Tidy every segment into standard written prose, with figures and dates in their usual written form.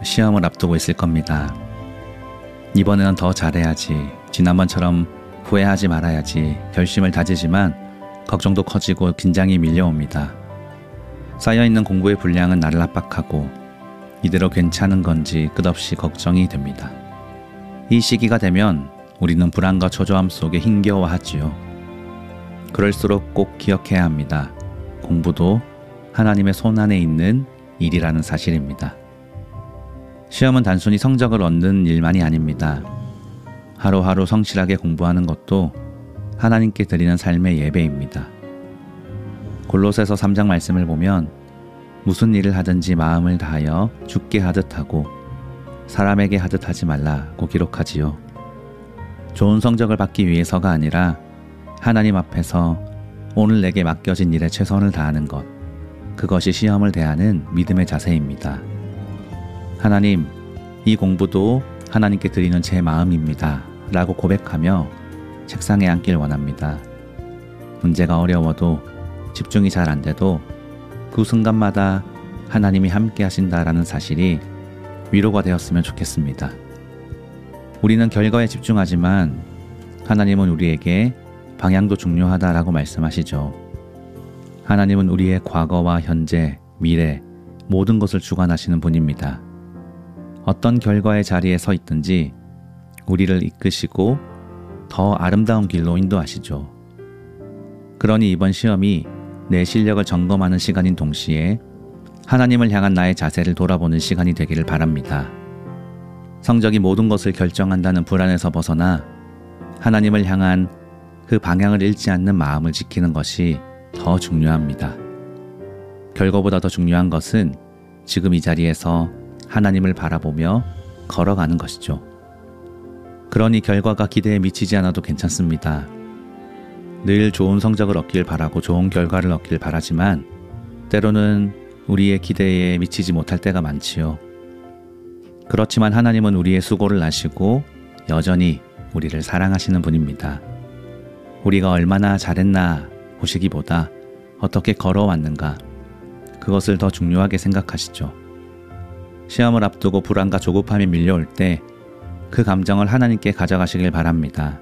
시험을 앞두고 있을 겁니다. 이번에는 더 잘해야지, 지난번처럼 후회하지 말아야지 결심을 다지지만 걱정도 커지고 긴장이 밀려옵니다. 쌓여있는 공부의 분량은 나를 압박하고 이대로 괜찮은 건지 끝없이 걱정이 됩니다. 이 시기가 되면 우리는 불안과 초조함 속에 힘겨워하지요. 그럴수록 꼭 기억해야 합니다. 공부도 하나님의 손 안에 있는 일이라는 사실입니다. 시험은 단순히 성적을 얻는 일만이 아닙니다. 하루하루 성실하게 공부하는 것도 하나님께 드리는 삶의 예배입니다. 골로새서 3장 말씀을 보면 무슨 일을 하든지 마음을 다하여 주께 하듯 하고 사람에게 하듯 하지 말라고 기록하지요. 좋은 성적을 받기 위해서가 아니라 하나님 앞에서 오늘 내게 맡겨진 일에 최선을 다하는 것, 그것이 시험을 대하는 믿음의 자세입니다. 하나님, 이 공부도 하나님께 드리는 제 마음입니다 라고 고백하며 책상에 앉길 원합니다. 문제가 어려워도 집중이 잘 안 돼도 그 순간마다 하나님이 함께 하신다라는 사실이 위로가 되었으면 좋겠습니다. 우리는 결과에 집중하지만 하나님은 우리에게 방향도 중요하다라고 말씀하시죠. 하나님은 우리의 과거와 현재, 미래 모든 것을 주관하시는 분입니다. 어떤 결과의 자리에 서 있든지 우리를 이끄시고 더 아름다운 길로 인도하시죠. 그러니 이번 시험이 내 실력을 점검하는 시간인 동시에 하나님을 향한 나의 자세를 돌아보는 시간이 되기를 바랍니다. 성적이 모든 것을 결정한다는 불안에서 벗어나 하나님을 향한 그 방향을 잃지 않는 마음을 지키는 것이 더 중요합니다. 결과보다 더 중요한 것은 지금 이 자리에서 하나님을 바라보며 걸어가는 것이죠. 그러니 결과가 기대에 미치지 않아도 괜찮습니다. 늘 좋은 성적을 얻길 바라고 좋은 결과를 얻길 바라지만 때로는 우리의 기대에 미치지 못할 때가 많지요. 그렇지만 하나님은 우리의 수고를 아시고 여전히 우리를 사랑하시는 분입니다. 우리가 얼마나 잘했나 보시기보다 어떻게 걸어왔는가, 그것을 더 중요하게 생각하시죠. 시험을 앞두고 불안과 조급함이 밀려올 때 그 감정을 하나님께 가져가시길 바랍니다.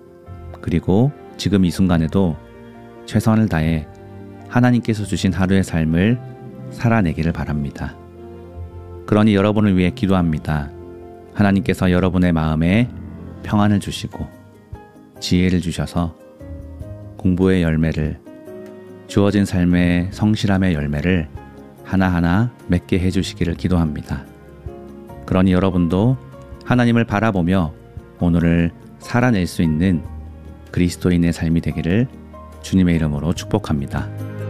그리고 지금 이 순간에도 최선을 다해 하나님께서 주신 하루의 삶을 살아내기를 바랍니다. 그러니 여러분을 위해 기도합니다. 하나님께서 여러분의 마음에 평안을 주시고 지혜를 주셔서 공부의 열매를, 주어진 삶의 성실함의 열매를 하나하나 맺게 해주시기를 기도합니다. 그러니 여러분도 하나님을 바라보며 오늘을 살아낼 수 있는 그리스도인의 삶이 되기를 주님의 이름으로 축복합니다.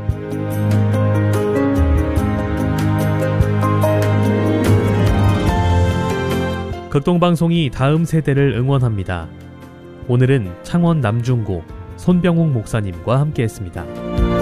극동방송이 다음 세대를 응원합니다. 오늘은 창원 남중고 손병욱 목사님과 함께했습니다.